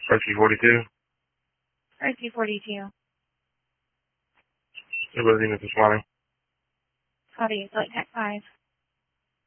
Rescue 42. Rescue 42. Everybody's in this morning. Copy, Flight Tech 5.